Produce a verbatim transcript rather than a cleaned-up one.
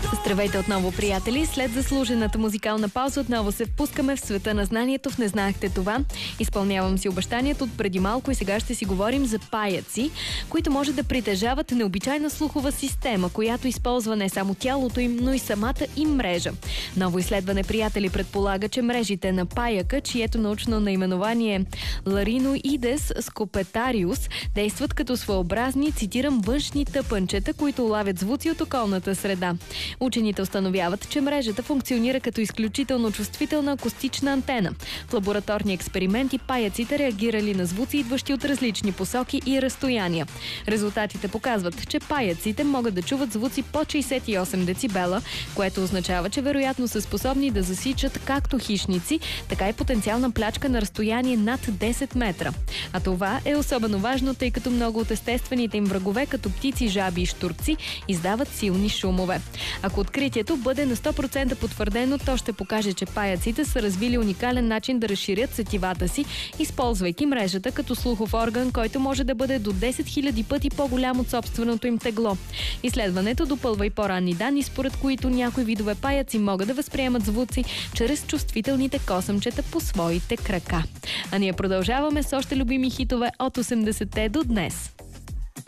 Здравейте отново, приятели! След заслужената музикална пауза отново се впускаме в света на знанието в Не знаехте това. Изпълнявам си обещанието от преди малко и сега ще си говорим за паяци, които може да притежават необичайна слухова система, която използва не само тялото им, но и самата им мрежа. Ново изследване, приятели, предполага, че мрежите на паяка, чието научно наименование е Larinoides scopetarius, действат като своеобразни, цитирам, външни тъпънчета, които улавят звуци от околната среда. Учените установяват, че мрежата функционира като изключително чувствителна акустична антена. В лабораторни експерименти паяците реагирали на звуци, идващи от различни посоки и разстояния. Резултатите показват, че паяците могат да чуват звуци под шейсет и осем децибела, което означава, че вероятно са способни да засичат както хищници, така и потенциална плячка на разстояние над десет метра. А това е особено важно, тъй като много от естествените им врагове, като птици, жаби и щурци, издават силни шумове. Ако откритието бъде на сто процента потвърдено, то ще покаже, че паяците са развили уникален начин да разширят сетивата си, използвайки мрежата като слухов орган, който може да бъде до десет хиляди пъти по-голям от собственото им тегло. Изследването допълва и по-ранни данни, според които някои видове паяци могат да възприемат звуци чрез чувствителните косъмчета по своите крака. А ние продължаваме с още любими хитове от осемдесетте до днес.